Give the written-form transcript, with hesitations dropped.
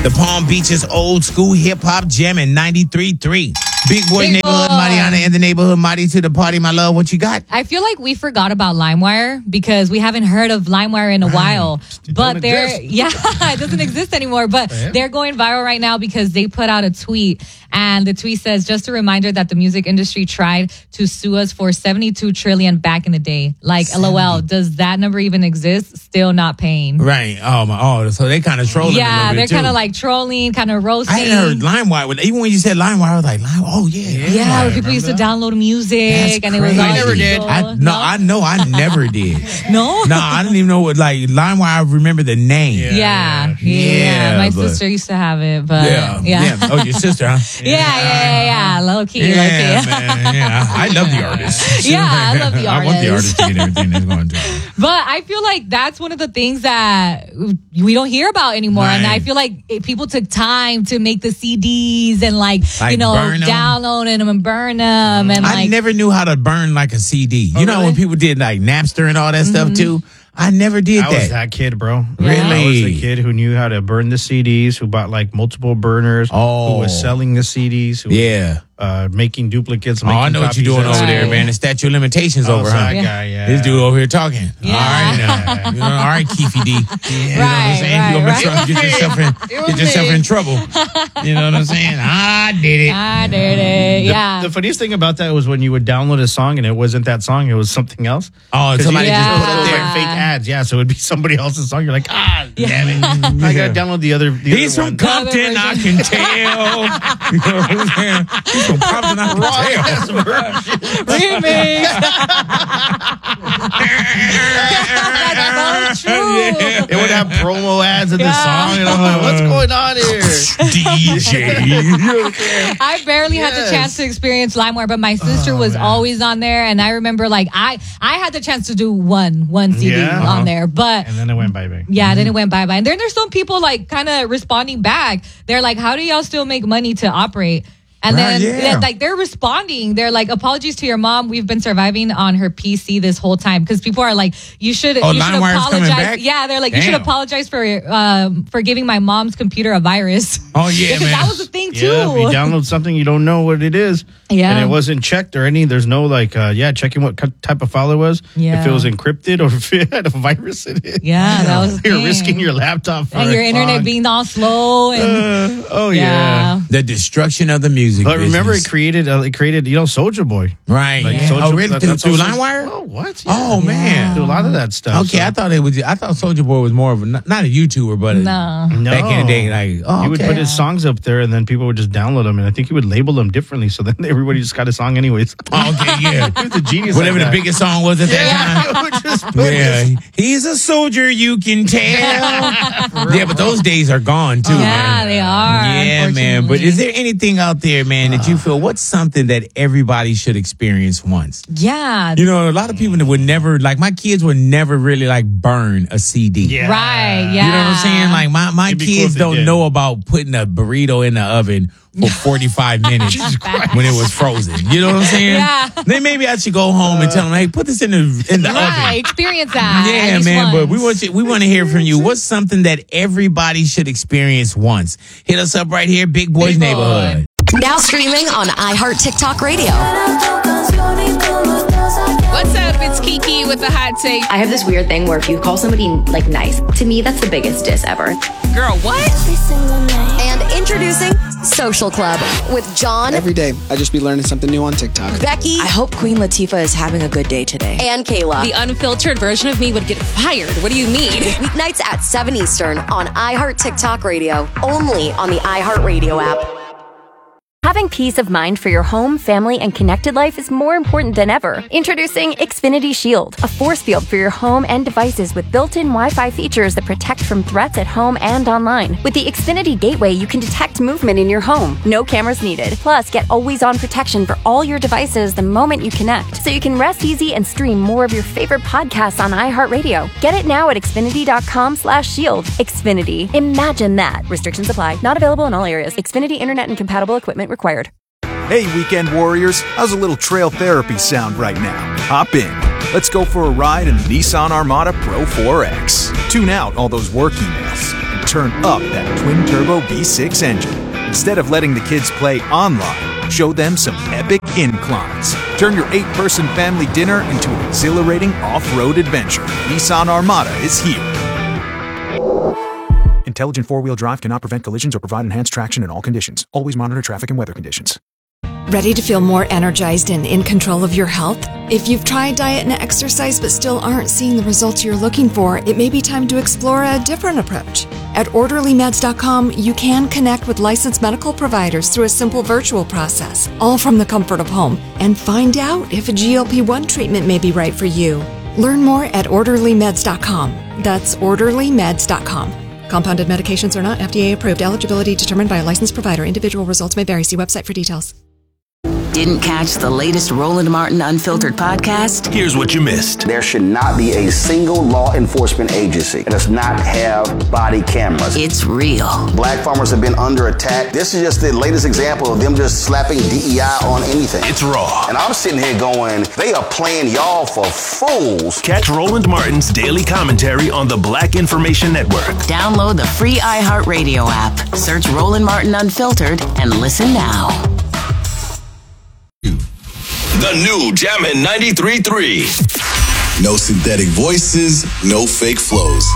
The Palm Beaches old school hip hop jam in 93.3. Big Boy Neighborhood, Mariana in the neighborhood, Mari to the party, my love. What you got? I feel like we forgot about LimeWire because we haven't heard of LimeWire in a while. But it doesn't exist anymore. But they're going viral right now because they put out a tweet. And the tweet says, just a reminder that the music industry tried to sue us for $72 trillion back in the day. Like, LOL, does that number even exist? Still not paying. Right. So they kind of trolling. Yeah, they're kind of like trolling, kind of roasting. I hadn't heard LimeWire. Even when you said LimeWire, I was like, yeah, people used to download music, and it was all I never did. I never did. No? No, I didn't even know what, like, LimeWire, I remember the name. Yeah. My sister used to have it, but yeah. Oh, your sister, huh? Yeah. Low key. Man. Yeah. I love the artist. I love the artist. I want the artist to get everything that's going to. But I feel like that's one of the things that we don't hear about anymore. Right. And I feel like people took time to make the CDs and download them and burn them. And I never knew how to burn like a CD. You know when people did like Napster and all that stuff too? I never did that. I was that kid, bro. Really? I was the kid who knew how to burn the CDs, who bought like multiple burners, who was selling the CDs, who was, making duplicates. I know what you're doing over there, man. The statute of limitations over, huh? That guy, This dude over here talking. Yeah. All right, now. All right, Keefy D. You know what I'm saying? Right, You're going to get yourself in trouble. You know what I'm saying? I did it. Yeah. The funniest thing about that was when you would download a song and it wasn't that song, it was something else. Oh, somebody just put it there. Like fake ads. Yeah, so it would be somebody else's song. You're like, damn it. I got to download the other He's from Compton, I can tell. You know what I'm saying? He's from Compton, I can tell. Remix. That's so true. It would have promo ads in the song, and I'm like, what's going on here? DJ. I barely had the chance to experience LimeWire, but my sister was always on there, and I remember like I had the chance to do one CD on there, but and then it went bye-bye. Yeah, then it went bye-bye. And then there's some people like kind of responding back. They're like, how do y'all still make money to operate? And then they're responding. They're like, apologies to your mom. We've been surviving on her PC this whole time. Because people are like, you should apologize. Yeah, they're like, you should apologize for giving my mom's computer a virus. Oh, yeah, because man. that was the thing, too. Yeah, if you download something, you don't know what it is. Yeah. And it wasn't checked or any. There's no checking what type of file it was. Yeah. If it was encrypted or if it had a virus in it. Yeah, that was the You're thing. risking your laptop for and your internet being all slow. And, The destruction of the music But remember, business. it created Soulja Boy. Right. Soulja, Through LimeWire? Oh, what? Yeah. Oh, man. Do a lot of that stuff. Okay, I thought Soulja Boy was more of not a YouTuber, but no. Back in the day, he would put his songs up there, and then people would just download them, and I think he would label them differently, so then everybody just got a song anyways. Okay, yeah. He was a genius. Whatever the biggest song was at that time. He's a soldier, you can tell. Yeah, but those days are gone too, man. Yeah, they are. Yeah, man. But is there anything out there, man, that you feel, what's something that everybody should experience once? Yeah. You know, a lot of people that would never, like my kids would never really like burn a CD. Yeah. Right, yeah. You know what I'm saying? Like my kids don't know about putting a burrito in the oven for 45 minutes when it was frozen. You know what I'm saying? Yeah. Then maybe I should go home and tell them, hey, put this in the oven. Experience that. Yeah, man. But we want to hear from you. What's something that everybody should experience once? Hit us up right here, Big Boy's Neighborhood. Now streaming on iHeart TikTok Radio. What's up? It's Kiki with the hot take. I have this weird thing where if you call somebody like nice, to me that's the biggest diss ever. Girl, what? And introducing Social Club with John. Every day, I just be learning something new on TikTok. Becky. I hope Queen Latifah is having a good day today. And Kayla. The unfiltered version of me would get fired. What do you mean? Weeknights at 7 Eastern on iHeart TikTok Radio. Only on the iHeart Radio app. Having peace of mind for your home, family, and connected life is more important than ever. Introducing Xfinity Shield, a force field for your home and devices with built-in Wi-Fi features that protect from threats at home and online. With the Xfinity Gateway, you can detect movement in your home. No cameras needed. Plus, get always-on protection for all your devices the moment you connect, so you can rest easy and stream more of your favorite podcasts on iHeartRadio. Get it now at Xfinity.com/shield. Xfinity. Imagine that. Restrictions apply. Not available in all areas. Xfinity Internet and compatible equipment required. Hey, weekend warriors, how's a little trail therapy sound right now? Hop in. Let's go for a ride in the Nissan Armada Pro 4X. Tune out all those work emails and turn up that twin-turbo V6 engine. Instead of letting the kids play online, show them some epic inclines. Turn your 8-person family dinner into an exhilarating off-road adventure. Nissan Armada is here. Intelligent four-wheel drive cannot prevent collisions or provide enhanced traction in all conditions. Always monitor traffic and weather conditions. Ready to feel more energized and in control of your health? If you've tried diet and exercise but still aren't seeing the results you're looking for, it may be time to explore a different approach. At OrderlyMeds.com, you can connect with licensed medical providers through a simple virtual process, all from the comfort of home, and find out if a GLP-1 treatment may be right for you. Learn more at OrderlyMeds.com. That's OrderlyMeds.com. Compounded medications are not FDA approved. Eligibility determined by a licensed provider. Individual results may vary. See website for details. Didn't catch the latest Roland Martin Unfiltered podcast? Here's what you missed. There should not be a single law enforcement agency that does not have body cameras. It's real. Black farmers have been under attack. This is just the latest example of them just slapping DEI on anything. It's raw. And I'm sitting here going, they are playing y'all for fools. Catch Roland Martin's daily commentary on the Black Information Network. Download the free iHeartRadio app. Search Roland Martin Unfiltered and listen now. The new Jammin' 93.3. No synthetic voices, no fake flows.